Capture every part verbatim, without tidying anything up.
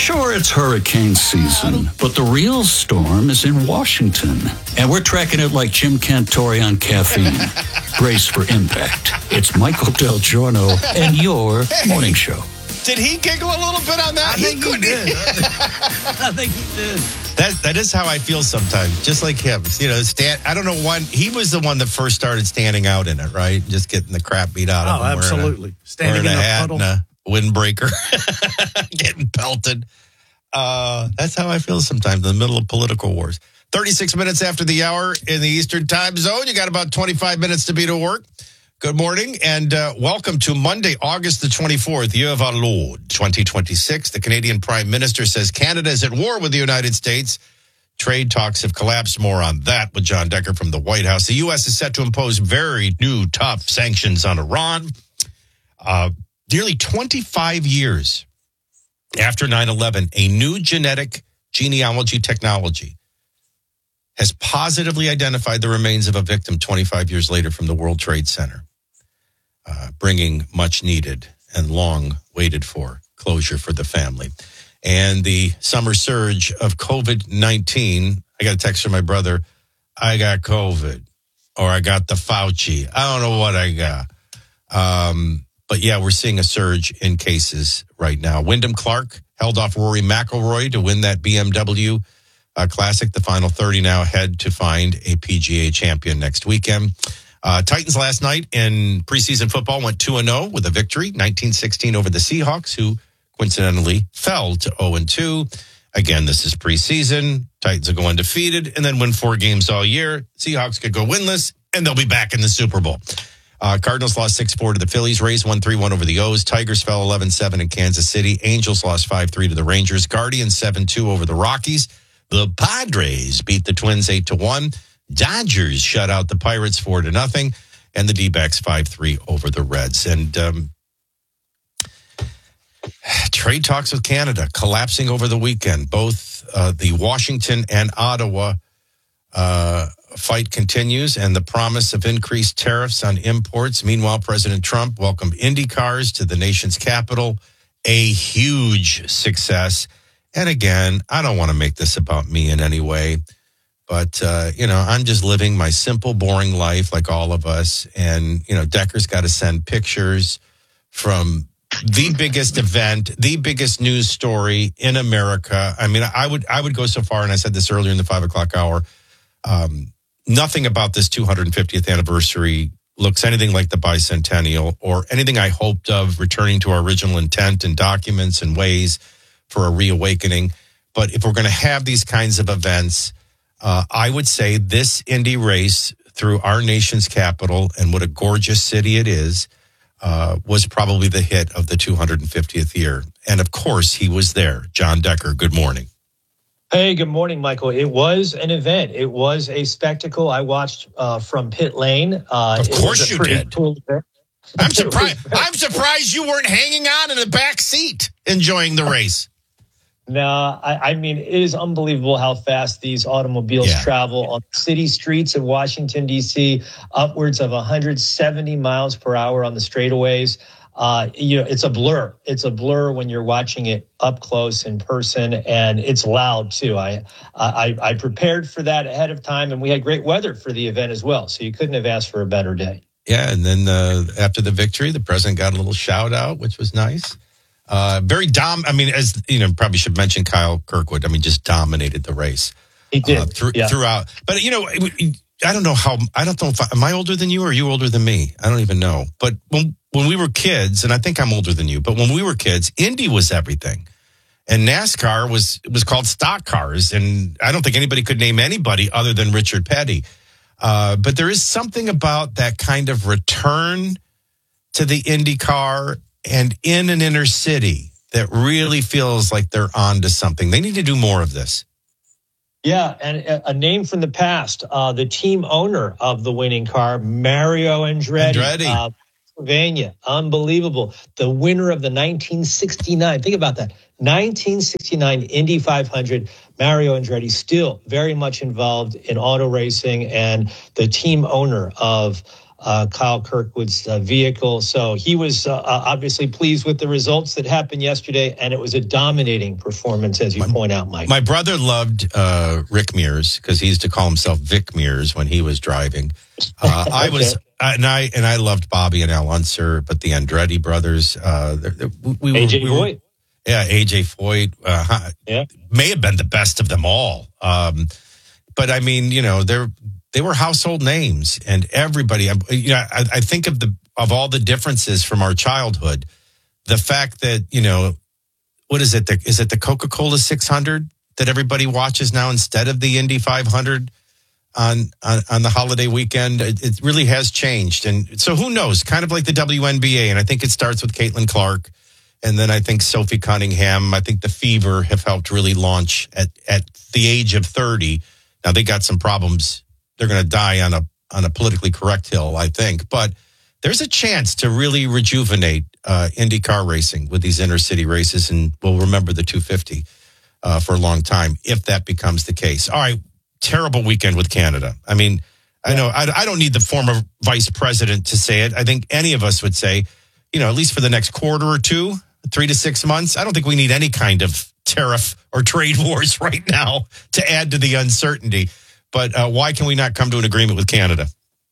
Sure, it's hurricane season, but the real storm is in Washington. And we're tracking it like Jim Cantore on caffeine. Brace for impact. It's Michael Del Giorno and your hey. morning show. Did he giggle a little bit on that? I think he, he did. I think he did. That that is how I feel sometimes, just like him. You know, stand. I don't know when he was the one that first started standing out in it, right? Just getting the crap beat out of oh, him. Oh, absolutely. Wearing a, standing wearing in a hat puddle. and a windbreaker, getting pelted. Uh, that's how I feel sometimes in the middle of political wars. thirty-six minutes after the hour in the Eastern time zone. You got about twenty-five minutes to be to work. Good morning and uh, welcome to Monday, August the twenty-fourth, year of our Lord, twenty twenty-six. The Canadian Prime Minister says Canada is at war with the United States. Trade talks have collapsed. More on that with John Decker from the White House. The U S is set to impose very new tough sanctions on Iran. Uh, nearly twenty-five years after nine eleven, a new genetic genealogy technology has positively identified the remains of a victim twenty-five years later from the World Trade Center, uh, bringing much needed and long waited for closure for the family. And the summer surge of COVID nineteen, I got a text from my brother, I got COVID, or I got the Fauci. I don't know what I got. Um, but yeah, we're seeing a surge in cases right now. Wyndham Clark held off Rory McIlroy to win that B M W uh, Classic. The final thirty now ahead to find a P G A champion next weekend. Uh, Titans last night in preseason football went two and oh with a victory, nineteen sixteen over the Seahawks, who coincidentally fell to oh and two. Again, this is preseason. Titans will go undefeated and then win four games all year. Seahawks could go winless, and they'll be back in the Super Bowl. Uh, Cardinals lost six four to the Phillies. Rays won three one over the O's. Tigers fell eleven seven in Kansas City. Angels lost five three to the Rangers. Guardians seven two over the Rockies. The Padres beat the Twins eight to one. Dodgers shut out the Pirates four to nothing. And the D-backs five three over the Reds. And um, trade talks with Canada collapsing over the weekend. Both uh, the Washington and Ottawa uh, fight continues, and the promise of increased tariffs on imports. Meanwhile, President Trump welcomed Indy cars to the nation's capital, a huge success. And again, I don't want to make this about me in any way, but, uh, you know, I'm just living my simple, boring life like all of us. And, you know, Decker's got to send pictures from the biggest event, the biggest news story in America. I mean, I would I would go so far, and I said this earlier in the five o'clock hour, um, nothing about this two hundred fiftieth anniversary looks anything like the bicentennial or anything I hoped of returning to our original intent and documents and ways for a reawakening. But if we're going to have these kinds of events, uh, I would say this Indy race through our nation's capital, and what a gorgeous city it is, uh, was probably the hit of the two hundred fiftieth year. And of course, he was there. John Decker, good morning. Hey, good morning, Michael. It was an event. It was a spectacle. I watched uh, from pit lane. Uh, of course you did. Cool I'm surprised. I'm surprised you weren't hanging on in the back seat enjoying the race. No, I, I mean, it is unbelievable how fast these automobiles yeah. travel on city streets of Washington, D C, upwards of one hundred seventy miles per hour on the straightaways. Uh, you know, it's a blur. It's a blur when you're watching it up close in person, and it's loud too. I, I, I prepared for that ahead of time, and we had great weather for the event as well. So you couldn't have asked for a better day. Yeah, and then uh, after the victory, the president got a little shout out, which was nice. Uh, very dom. I mean, as you know, probably should mention Kyle Kirkwood. I mean, just dominated the race. He did uh, through, yeah. throughout. But you know, I don't know how. I don't know if I, am I older than you or are you older than me? I don't even know. But when when we were kids, and I think I'm older than you, but when we were kids, Indy was everything, and NASCAR was was called stock cars, and I don't think anybody could name anybody other than Richard Petty. Uh, but there is something about that kind of return to the Indy car and in an inner city that really feels like they're on to something. They need to do more of this. Yeah, and a name from the past, uh, the team owner of the winning car, Mario Andretti. Andretti. Uh, Pennsylvania. Unbelievable. The winner of the nineteen sixty-nine. Think about that. nineteen sixty-nine Indy five hundred. Mario Andretti still very much involved in auto racing and the team owner of uh, Kyle Kirkwood's uh, vehicle. So he was uh, obviously pleased with the results that happened yesterday, and it was a dominating performance, as you my, point out, Mike. My brother loved uh, Rick Mears because he used to call himself Vic Mears when he was driving. Uh, I Okay. was, and I and I loved Bobby and Al Unser, but the Andretti brothers, uh, they're- they're- we, we A J were, we were- Foyt. yeah, A J Foyt, uh, Yeah. may have been the best of them all. Um, but I mean, you know, they're they were household names, and everybody. You know, I, I think of the of all the differences from our childhood, the fact that you know, what is it? The, is it the Coca-Cola six hundred that everybody watches now instead of the Indy five hundred on on, on the holiday weekend? It, it really has changed, and so who knows? Kind of like the W N B A, and I think it starts with Caitlin Clark. And then I think Sophie Cunningham, I think the Fever have helped really launch at, at the age of thirty. Now they got some problems. They're going to die on a on a politically correct hill, I think. But there's a chance to really rejuvenate uh, IndyCar racing with these inner city races. And we'll remember the two fifty uh, for a long time if that becomes the case. All right. Terrible weekend with Canada. I mean, I know I, I don't need the former vice president to say it. I think any of us would say, you know, at least for the next quarter or two, three to six months, I don't think we need any kind of tariff or trade wars right now to add to the uncertainty. But uh, why can we not come to an agreement with Canada?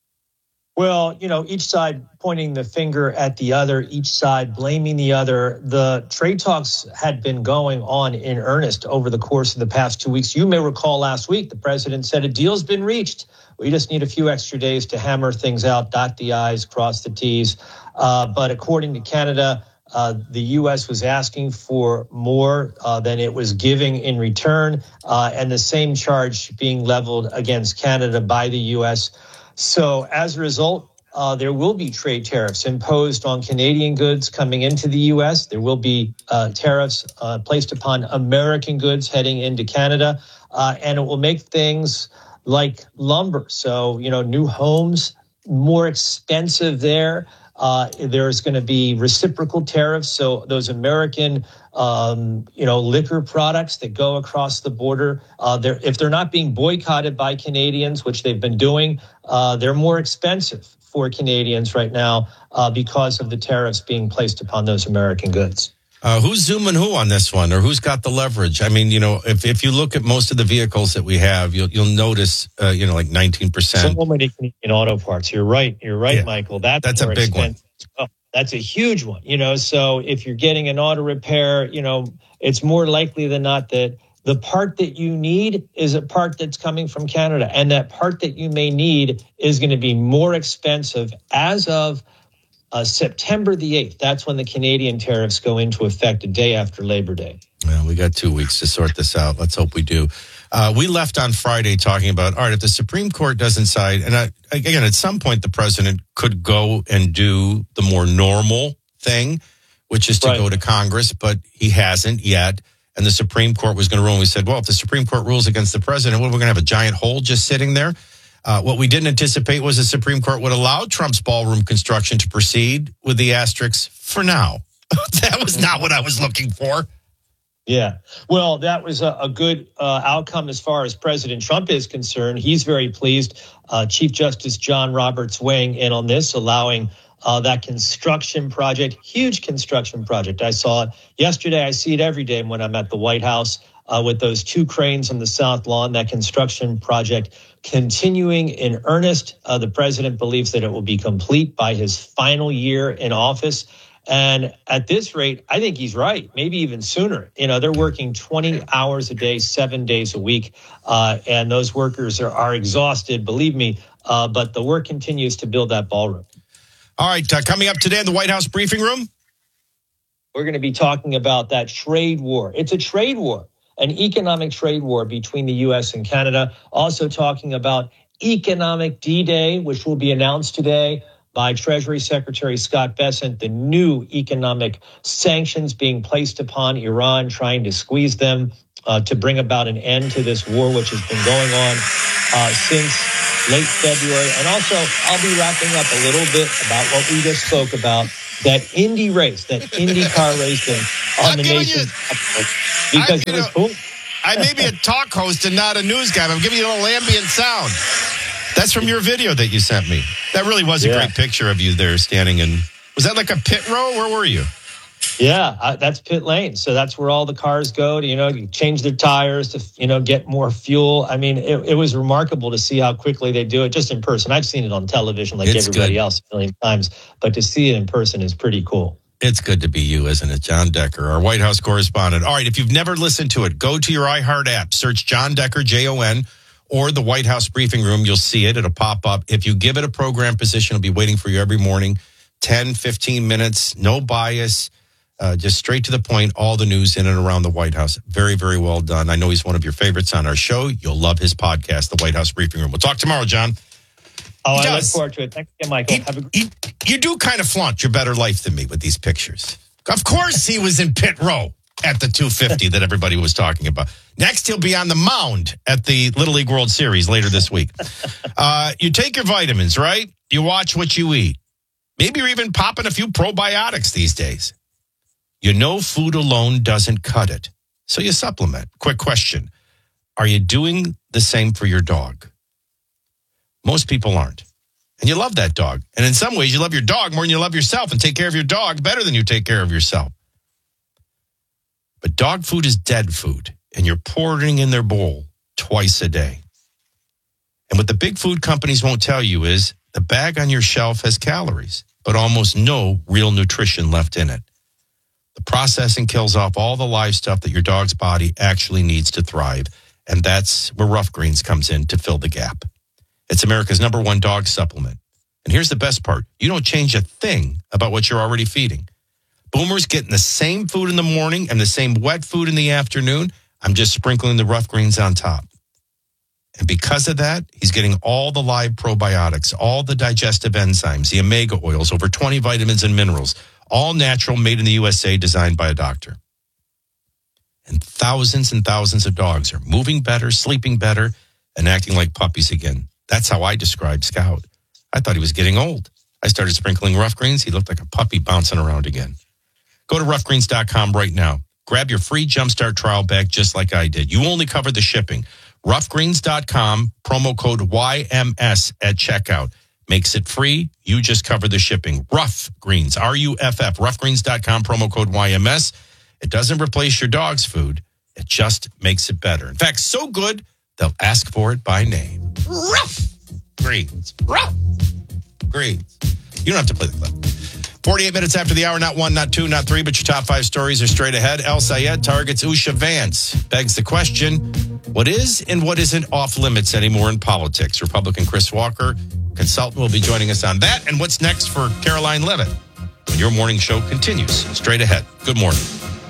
Well, you know, each side pointing the finger at the other, each side blaming the other. The trade talks had been going on in earnest over the course of the past two weeks. You may recall last week, the president said a deal's been reached. We just need a few extra days to hammer things out, dot the I's, cross the T's. Uh, but according to Canada, Uh, the U S was asking for more uh, than it was giving in return, uh, and the same charge being leveled against Canada by the U S. So as a result, uh, there will be trade tariffs imposed on Canadian goods coming into the U S. There will be uh, tariffs uh, placed upon American goods heading into Canada, uh, and it will make things like lumber. So, you know, new homes more expensive there. Uh, there's going to be reciprocal tariffs. So those American, um, you know, liquor products that go across the border, uh, they're, if they're not being boycotted by Canadians, which they've been doing, uh, they're more expensive for Canadians right now uh, because of the tariffs being placed upon those American goods. Uh, who's zooming who on this one, or who's got the leverage? I mean, you know, if, if you look at most of the vehicles that we have, you'll you'll notice, uh, you know, like nineteen percent. So many Canadian auto parts. You're right. You're right, Yeah. Michael. That's, That's a more big one. expensive. Oh, that's a huge one. You know, so if you're getting an auto repair, you know, it's more likely than not that the part that you need is a part that's coming from Canada, and that part that you may need is going to be more expensive as of Uh, September the eighth. That's when the Canadian tariffs go into effect, a day after Labor Day. Well, we got two weeks to sort this out. Let's hope we do. Uh, we left on Friday talking about, all right, if the Supreme Court doesn't side, and I, again, at some point the president could go and do the more normal thing, which is to Right. go to Congress, but he hasn't yet. And the Supreme Court was going to rule. And we said, well, if the Supreme Court rules against the president, what, we're going to have a giant hole just sitting there? Uh, what we didn't anticipate was the Supreme Court would allow Trump's ballroom construction to proceed with the asterisks for now. That was not what I was looking for. Yeah. Well, that was a, a good uh, outcome as far as President Trump is concerned. He's very pleased. Uh, Chief Justice John Roberts weighing in on this, allowing uh, that construction project, huge construction project. I saw it yesterday. I see it every day when I'm at the White House uh, with those two cranes on the South Lawn, that construction project continuing in earnest. Uh, the president believes that it will be complete by his final year in office. And at this rate, I think he's right, maybe even sooner. You know, they're working twenty hours a day, seven days a week. Uh, and those workers are, are exhausted, believe me. Uh, but the work continues to build that ballroom. All right. Uh, coming up today in the White House briefing room. We're going to be talking about that trade war. It's a trade war, an economic trade war between the U S and Canada. Also talking about economic D-Day, which will be announced today by Treasury Secretary Scott Bessent, the new economic sanctions being placed upon Iran, trying to squeeze them uh, to bring about an end to this war, which has been going on uh, since late February. And also, I'll be wrapping up a little bit about what we just spoke about, that Indy race, that IndyCar racing on I'm the giving nation's you- because I'm, it was you know, cool. I may be a talk host and not a news guy, but I'm giving you a little ambient sound. That's from your video that you sent me. That really was a yeah. great picture of you there standing in. Was that like a pit row? Where were you? Yeah, uh, that's pit lane. So that's where all the cars go to, you know, change their tires to, you know, get more fuel. I mean, it, it was remarkable to see how quickly they do it just in person. I've seen it on television like it's everybody good. else a million times, but to see it in person is pretty cool. It's good to be you, isn't it? John Decker, our White House correspondent. All right, if you've never listened to it, go to your iHeart app, search John Decker, J O N, or the White House Briefing Room. You'll see it. It'll pop up. If you give it a program position, it'll be waiting for you every morning. ten, fifteen minutes, no bias, uh, just straight to the point, all the news in and around the White House. Very, very well done. I know he's one of your favorites on our show. You'll love his podcast, the White House Briefing Room. We'll talk tomorrow, John. Oh, I look forward to it. Thank you, Michael. He, Have a- he, you do kind of flaunt your better life than me with these pictures. Of course he was in pit row at the two fifty that everybody was talking about. Next, he'll be on the mound at the Little League World Series later this week. Uh, you take your vitamins, right? You watch what you eat. Maybe you're even popping a few probiotics these days. You know food alone doesn't cut it, so you supplement. Quick question. Are you doing the same for your dog? Most people aren't. And you love that dog. And in some ways, you love your dog more than you love yourself and take care of your dog better than you take care of yourself. But dog food is dead food, and you're pouring in their bowl twice a day. And what the big food companies won't tell you is the bag on your shelf has calories, but almost no real nutrition left in it. The processing kills off all the live stuff that your dog's body actually needs to thrive, and that's where Rough Greens comes in to fill the gap. It's America's number one dog supplement. And here's the best part. You don't change a thing about what you're already feeding. Boomer's getting the same food in the morning and the same wet food in the afternoon. I'm just sprinkling the Rough Greens on top. And because of that, he's getting all the live probiotics, all the digestive enzymes, the omega oils, over twenty vitamins and minerals, all natural, made in the U S A, designed by a doctor. And thousands and thousands of dogs are moving better, sleeping better, and acting like puppies again. That's how I described Scout. I thought he was getting old. I started sprinkling Rough Greens. He looked like a puppy bouncing around again. Go to rough greens dot com right now. Grab your free Jumpstart trial bag just like I did. You only cover the shipping. rough greens dot com, promo code Y M S at checkout. Makes it free. You just cover the shipping. Rough Greens, R U F F, rough greens dot com, promo code Y M S. It doesn't replace your dog's food. It just makes it better. In fact, so good, they'll ask for it by name. Rough Greens. Rough Greens. You don't have to play the clip. forty-eight minutes after the hour, not one, not two, not three, but your top five stories are straight ahead. El Sayed targets Usha Vance. Begs the question, what is and what isn't off limits anymore in politics? Republican Chris Walker, consultant, will be joining us on that. And what's next for Caroline Levitt when your morning show continues straight ahead. Good morning.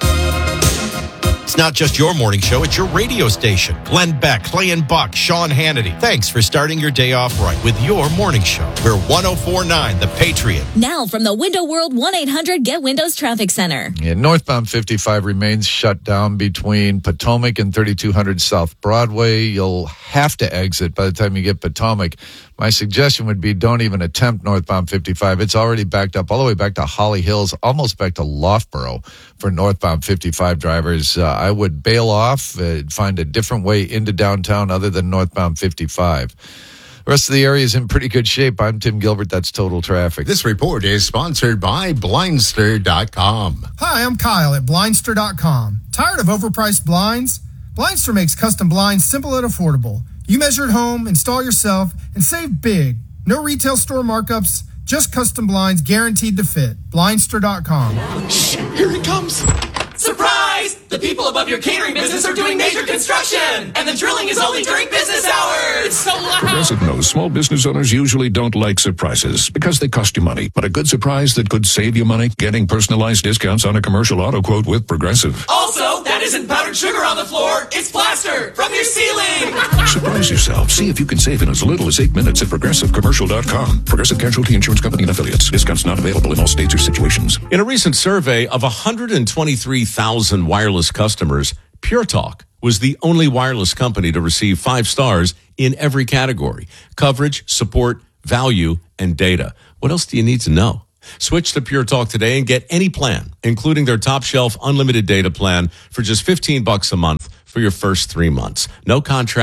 It's not just your morning show, it's your radio station. Glenn Beck, Clay and Buck, Sean Hannity. Thanks for starting your day off right with your morning show. We're one oh four point nine The Patriot. Now from the Window World one eight hundred Get Windows Traffic Center. Yeah, northbound fifty-five remains shut down between Potomac and thirty-two hundred South Broadway. You'll have to exit by the time you get Potomac. My suggestion would be don't even attempt northbound fifty-five. It's already backed up all the way back to Holly Hills, almost back to Loughborough for northbound fifty-five drivers. Uh, I would bail off, uh, find a different way into downtown other than northbound fifty-five. The rest of the area is in pretty good shape. I'm Tim Gilbert. That's Total Traffic. This report is sponsored by Blindster dot com. Hi, I'm Kyle at Blindster dot com. Tired of overpriced blinds? Blindster makes custom blinds simple and affordable. You measure at home, install yourself, and save big. No retail store markups, just custom blinds guaranteed to fit. Blindster dot com. Shh, here it comes. Surprise! The people above your catering business are doing major construction, and the drilling is only during business hours. It's so loud. Progressive knows small business owners usually don't like surprises because they cost you money. But a good surprise that could save you money? Getting personalized discounts on a commercial auto quote with Progressive. Also, that isn't powdered sugar on the floor. It's plaster from your ceiling. Surprise yourself. See if you can save in as little as eight minutes at progressive commercial dot com. Progressive Casualty Insurance Company and Affiliates. Discounts not available in all states or situations. In a recent survey of one hundred twenty-three thousand wireless customers, Pure Talk was the only wireless company to receive five stars in every category: coverage, support, value, and data. What else do you need to know? Switch to Pure Talk today and get any plan, including their top shelf unlimited data plan for just fifteen bucks a month for your first three months. No contract,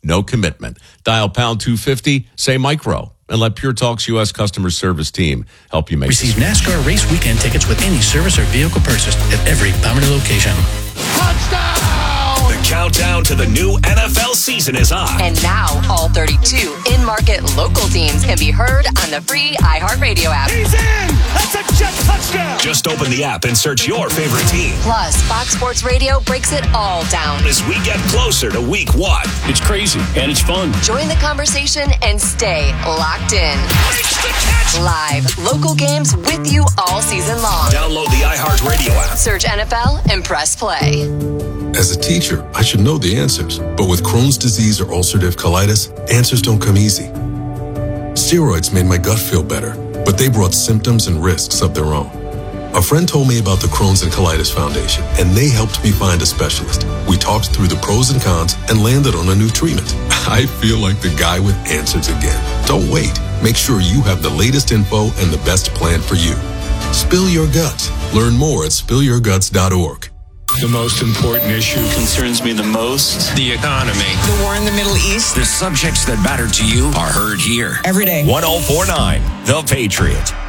no commitment. Dial pound two fifty, say micro, and let Pure Talk's U S customer service team help you make Receive this. NASCAR race weekend tickets with any service or vehicle purchased at every Pominter location. The countdown to the new N F L season is on. And now, all thirty-two in-market local teams can be heard on the free iHeartRadio app. He's in! That's a jet touchdown! Just open the app and search your favorite team. Plus, Fox Sports Radio breaks it all down as we get closer to week one. It's crazy, and it's fun. Join the conversation and stay locked in. Live, local games with you all season long. Download the iHeartRadio app. Search N F L and press play. As a teacher, I should know the answers. But with Crohn's disease or ulcerative colitis, answers don't come easy. Steroids made my gut feel better, but they brought symptoms and risks of their own. A friend told me about the Crohn's and Colitis Foundation, and they helped me find a specialist. We talked through the pros and cons and landed on a new treatment. I feel like the guy with answers again. Don't wait. Make sure you have the latest info and the best plan for you. Spill your guts. Learn more at spill your guts dot org. The most important issue concerns me the most. The economy. The war in the Middle East. The subjects that matter to you are heard here. Every day. one oh four point nine The Patriot.